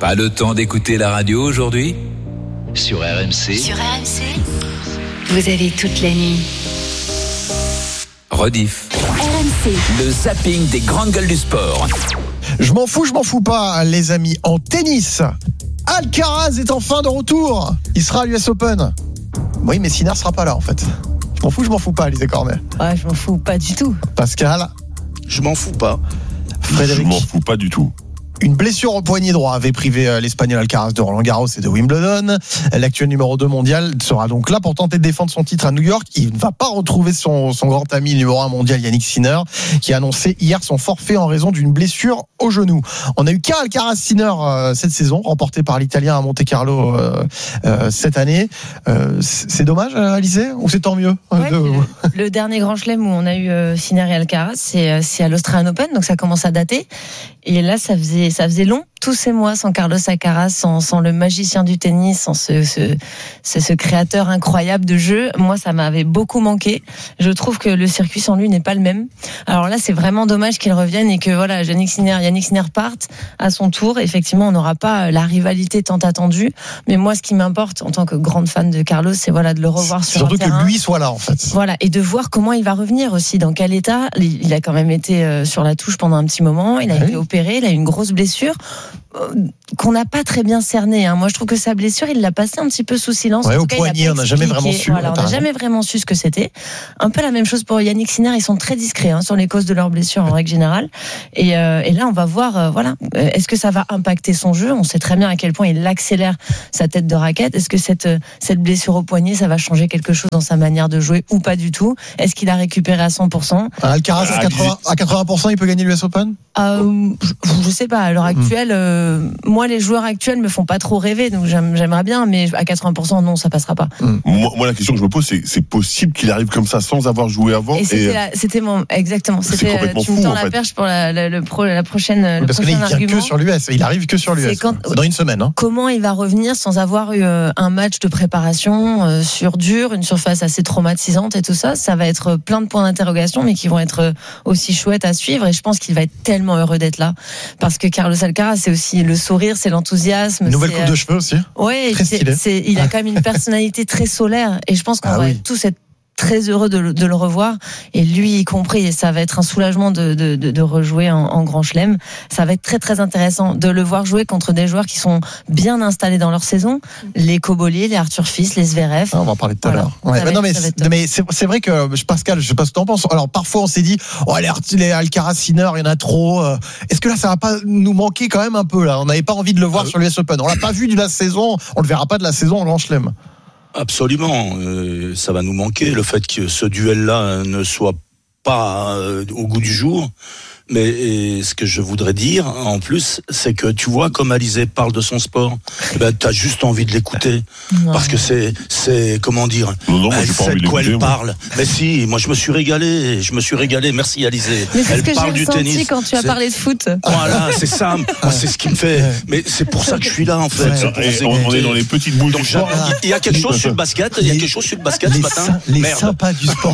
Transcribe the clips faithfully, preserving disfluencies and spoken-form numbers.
Pas le temps d'écouter la radio aujourd'hui ? Sur R M C. Sur R M C, vous avez toute la nuit. Rediff. R M C. Le zapping des grandes gueules du sport. Je m'en fous, je m'en fous pas, les amis. En tennis, Alcaraz est enfin de retour. Il sera à l'U S Open. Oui, mais Sinner sera pas là, en fait. Je m'en fous, je m'en fous pas, Alizé Cornet. Ouais, je m'en fous pas du tout. Pascal. Je m'en fous pas. Frédéric. Je m'en fous pas du tout. Une blessure au poignet droit avait privé l'Espagnol Alcaraz de Roland Garros et de Wimbledon. L'actuel numéro deux mondial sera donc là pour tenter de défendre son titre à New York. Il ne va pas retrouver son, son grand ami numéro un mondial Yannick Sinner, qui a annoncé hier son forfait en raison d'une blessure au genou. On a eu qu'un Alcaraz Sinner euh, cette saison, remporté par l'Italien à Monte-Carlo euh, euh, cette année. Euh, c'est dommage, Alizé, ou c'est tant mieux? Ouais, de... le, le dernier grand chelem où on a eu euh, Sinner et Alcaraz, c'est, c'est à l'Australian Open, donc ça commence à dater. Et là, ça faisait, ça faisait long, tous ces mois, sans Carlos Alcaraz, sans, sans le magicien du tennis, sans ce, ce, ce, ce créateur incroyable de jeu. Moi, ça m'avait beaucoup manqué. Je trouve que le circuit sans lui n'est pas le même. Alors là, c'est vraiment dommage qu'il revienne et que voilà, Yannick Sinner, Yannick Sinner parte à son tour. Effectivement, on n'aura pas la rivalité tant attendue. Mais moi, ce qui m'importe en tant que grande fan de Carlos, c'est voilà de le revoir sur Surtout un terrain. Surtout que lui soit là, en fait. Voilà, et de voir comment il va revenir aussi, dans quel état. Il a quand même été sur la touche pendant un petit moment. Il a oui. été opéré, il a eu une grosse blessure qu'on n'a pas très bien cerné. Hein. Moi, je trouve que sa blessure, il l'a passée un petit peu sous silence. Ouais, en au tout cas, poignet, on n'a jamais vraiment su. Voilà, on n'a jamais vraiment su ce que c'était. Un peu la même chose pour Yannick Sinner. Ils sont très discrets hein, sur les causes de leur blessure en règle générale. Et, euh, et là, on va voir. Euh, voilà, est-ce que ça va impacter son jeu? On sait très bien à quel point il accélère sa tête de raquette. Est-ce que cette cette blessure au poignet, ça va changer quelque chose dans sa manière de jouer ou pas du tout? Est-ce qu'il a récupéré à cent pour cent? Alcaraz à quatre-vingts, à quatre-vingts pour cent, il peut gagner l'U S Open? Euh, je, je sais pas. À l'heure actuelle, euh, moi, les joueurs actuels me font pas trop rêver, donc j'aime, j'aimerais bien, mais à quatre-vingts pour cent, non, ça passera pas. Mmh. Moi, moi, la question que je me pose, c'est c'est possible qu'il arrive comme ça sans avoir joué avant. Et c'était, et... la, c'était mon exactement. C'est c'était complètement tu me fou, tends en la fait. perche pour la, la, le pro, la prochaine. Le Parce que là, prochain il vient argument. que sur l'U S. Il arrive que sur l'U S. Quand, dans une semaine. Hein. Comment il va revenir sans avoir eu euh, un match de préparation euh, sur dur, une surface assez traumatisante et tout ça? Ça va être plein de points d'interrogation, mais qui vont être aussi chouettes à suivre. Et je pense qu'il va être tellement heureux d'être là, parce que Carlos Alcaraz, c'est aussi le sourire, c'est l'enthousiasme. Nouvelle c'est, coupe de cheveux aussi. Ouais, c'est, c'est, il a quand même une personnalité très solaire, et je pense qu'on ah va oui. tous être très heureux de, de le revoir, et lui y compris, et ça va être un soulagement de, de, de, de rejouer en, en grand chelem. Ça va être très très intéressant de le voir jouer contre des joueurs qui sont bien installés dans leur saison, les Cobolli, les Arthur Fils, les Zverev. Ah, on va en parler tout à Voilà. l'heure. Ouais. Mais non, mais, c'est, mais c'est, c'est vrai que Pascal, je sais pas ce que t'en penses. Alors parfois on s'est dit, oh les, les Alcaraz Sinner, il y en a trop. Est-ce que là ça va pas nous manquer quand même un peu là? On n'avait pas envie de le voir euh... sur l'U S Open. On l'a pas vu de la saison, on le verra pas de la saison en grand chelem. Absolument, euh, ça va nous manquer, le fait que ce duel-là ne soit pas euh, au goût du jour. Mais et ce que je voudrais dire, en plus, c'est que tu vois, comme Alizé parle de son sport, eh ben, t'as juste envie de l'écouter. Non. Parce que c'est, c'est, comment dire, non, non, moi, elle j'ai pas sait envie de quoi elle moi. parle. Mais si, moi je me suis régalé, je me suis régalé, merci Alizé. Mais c'est elle ce que parle j'ai du ressenti tennis. quand tu as c'est... parlé de foot. Voilà, c'est ça, moi, c'est ce qui me fait. Mais c'est pour ça que je suis là, en fait. Ouais, on, on est dans les petites boules. Donc, du sport. Il y a quelque chose sur le basket, il y a quelque chose sur le basket les ce matin. Sa- les Merde. sympas du sport.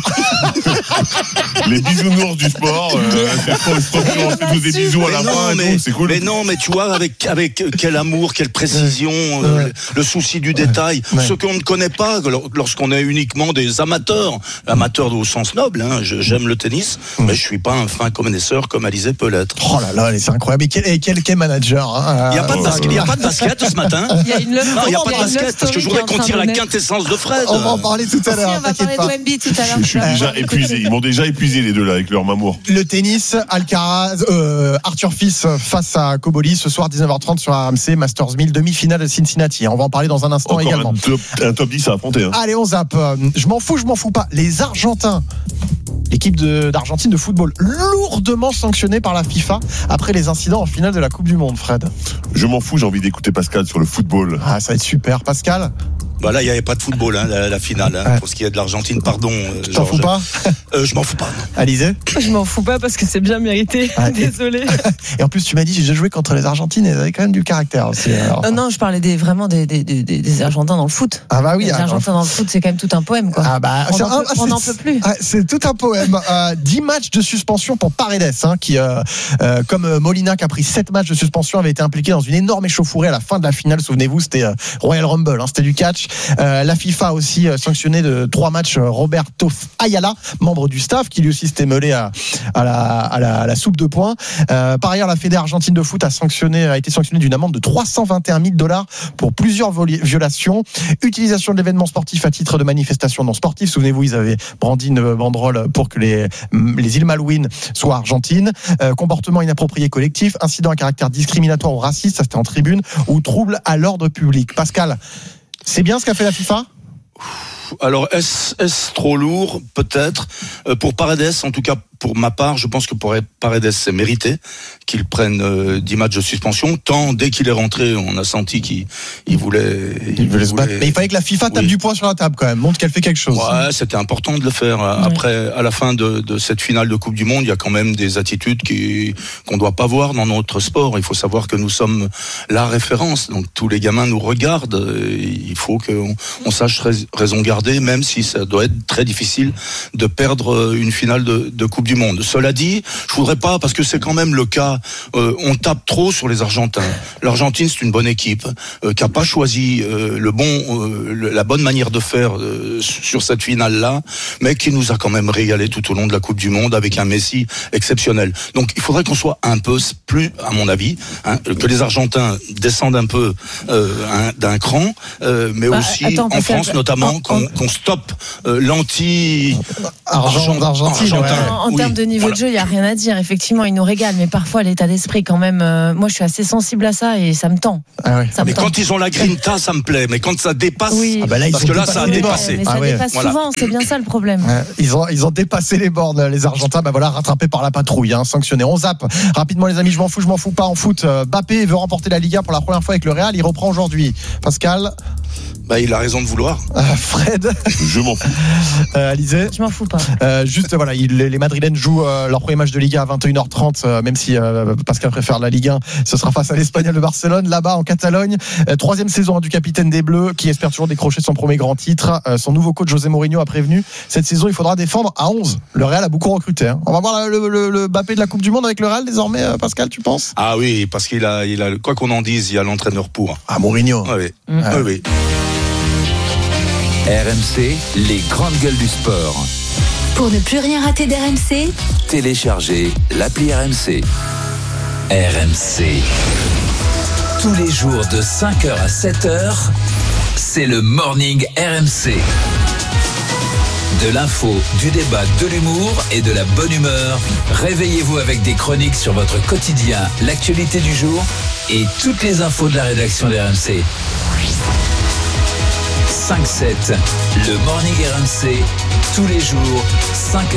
Les bisounours du sport, euh, c'est trop, c'est trop, on fait tous des bisous à la non, fin, mais, tout, c'est cool. Mais non, mais tu vois, avec, avec quel amour, quelle précision, ouais. euh, le, le souci du détail, ouais. ce qu'on ne connaît pas lorsqu'on est uniquement des amateurs, amateurs au sens noble, hein, je, j'aime le tennis, ouais. mais je suis pas un fin connaisseur comme Alizé peut l'être. Oh là là, c'est incroyable. Et quel, et quel, quel manager, hein. Il n'y a pas de basket, il y a pas de basket ce matin. Il y a une love, non, il n'y a pas de il y a basket, parce que je voudrais qu'on tire la quintessence de Fred. On va en parler tout à l'heure. Si, on va parler pas. de Wemby tout à l'heure. Je, je suis déjà épuisé, ils m'ont déjà épuisé les deux là avec leur mamour. Le tennis, Alcaraz, euh, Arthur Fils face à Cobolli ce soir dix-neuf heures trente sur R M C, Masters mille, demi-finale de Cincinnati. On va en parler dans un instant. Encore également. Un top, un top dix à affronter. Hein. Allez, on zappe. Je m'en fous, je m'en fous pas. Les Argentins, l'équipe de, d'Argentine de football, lourdement sanctionnée par la FIFA après les incidents en finale de la Coupe du Monde, Fred. Je m'en fous, j'ai envie d'écouter Pascal sur le football. Ah, ça va être super. Pascal? Bah là, il n'y avait pas de football, hein, la, la finale. Hein, ouais. Pour ce qui est de l'Argentine, pardon. Euh, Tu t'en fous pas euh, Je m'en fous pas. Non. Alizé? Je m'en fous pas parce que c'est bien mérité. Ah, et- Désolé. Et en plus, tu m'as dit, j'ai déjà joué contre les Argentines et elles avaient quand même du caractère aussi. Alors. Non, non, je parlais des, vraiment des, des, des, des Argentins dans le foot. Ah bah oui. Les alors. Argentins dans le foot, c'est quand même tout un poème, quoi. Ah bah, On c'est n'en un- peut, ah, on c'est- n'en peut plus. Ah, c'est tout un poème. Euh, dix matchs de suspension pour Paredes, hein, qui, euh, euh, comme euh, Molina, qui a pris sept matchs de suspension, avait été impliqué dans une énorme échauffourée à la fin de la finale. Souvenez-vous, c'était euh, Royal Rumble, hein, c'était du catch. Euh, la FIFA a aussi euh, sanctionné de trois matchs euh, Roberto Ayala, membre du staff, qui lui aussi s'était mêlé à, à, la, à, la, à la soupe de poing. Euh, par ailleurs, la Fédération argentine de foot a, sanctionné, a été sanctionnée d'une amende de trois cent vingt et un mille dollars pour plusieurs voli- violations. Utilisation de l'événement sportif à titre de manifestation non sportive. Souvenez-vous, ils avaient brandi une banderole pour que les, les îles Malouines soient argentines. Euh, comportement inapproprié collectif, incident à caractère discriminatoire ou raciste, ça c'était en tribune, ou trouble à l'ordre public. Pascal, c'est bien ce qu'a fait la FIFA ? Alors, est-ce, est-ce trop lourd? Peut-être. Euh, pour Paredes, en tout cas, pour ma part, je pense que pour Paredes, c'est mérité qu'il prenne euh, dix matchs de suspension. Tant, dès qu'il est rentré, on a senti qu'il il voulait... Il voulait se battre. Mais il fallait que la FIFA tape Oui. du poing sur la table quand même, montre qu'elle fait quelque chose. Ouais, c'était important de le faire. Après, à la fin de, de cette finale de Coupe du Monde, il y a quand même des attitudes qui, qu'on ne doit pas voir dans notre sport. Il faut savoir que nous sommes la référence. Donc, tous les gamins nous regardent. Il faut qu'on on sache raison garder, même si ça doit être très difficile de perdre une finale de, de Coupe du Monde. Cela dit, je voudrais pas, parce que c'est quand même le cas, euh, on tape trop sur les Argentins. L'Argentine, c'est une bonne équipe, euh, qui a pas choisi euh, le bon, euh, le, la bonne manière de faire euh, sur cette finale-là, mais qui nous a quand même régalé tout au long de la Coupe du Monde avec un Messi exceptionnel. Donc, il faudrait qu'on soit un peu plus, à mon avis, hein, que les Argentins descendent un peu euh, un, d'un cran, euh, mais Bah, aussi attends, en parce que- France notamment, en- qu'on, qu'on stoppe euh, l'anti Argent d'Argentine, Argentin. ouais. En, en Oui, termes de niveau voilà. de jeu, il n'y a rien à dire. Effectivement, il nous régale, mais parfois l'état d'esprit, quand même. euh, moi, je suis assez sensible à ça et ça me tend. Ah ouais. Ça me Mais tend. quand ils ont la grinta, ça me plaît. Mais quand ça dépasse, Oui. Ah bah là, ils parce ont que là, ça a dépassé les bornes. dépassé. Mais ça Ah ouais. dépasse Voilà. souvent, c'est bien ça le problème. Ouais, Ils ont, ils ont dépassé les bornes, les Argentins. Bah voilà, rattrapés par la patrouille, hein, sanctionnés. On zappe rapidement, les amis. Je m'en fous, je m'en fous pas en foot. Euh, Mbappé veut remporter la Liga pour la première fois avec le Real. Il reprend aujourd'hui. Pascal, Bah, il a raison de vouloir. euh, Fred, Je m'en fous. euh, Alizé. Je m'en fous pas. Euh, juste voilà, il, les Madrilènes jouent euh, leur premier match de Liga à vingt et une heures trente, euh, même si euh, Pascal préfère la Ligue un, ce sera face à l'Espagnol de Barcelone, là-bas en Catalogne. Euh, troisième saison hein, du capitaine des Bleus, qui espère toujours décrocher son premier grand titre. Euh, son nouveau coach José Mourinho a prévenu, cette saison il faudra défendre à onze. Le Real a beaucoup recruté. Hein. On va voir le, le, le Mbappé de la Coupe du Monde avec le Real désormais, euh, Pascal, tu penses? Ah oui, parce qu'il a, il a, quoi qu'on en dise, il y a l'entraîneur pour. Ah, Mourinho. Ah oui. Mm. Ah oui. R M C, les grandes gueules du sport. Pour ne plus rien rater d'R M C, Téléchargez l'appli R M C. R M C. Tous les jours de cinq heures à sept heures, c'est le Morning R M C. De l'info, du débat, de l'humour et de la bonne humeur. Réveillez-vous avec des chroniques sur votre quotidien, l'actualité du jour et toutes les infos de la rédaction de R M C. cinq sept, le Morning R M C, tous les jours, cinq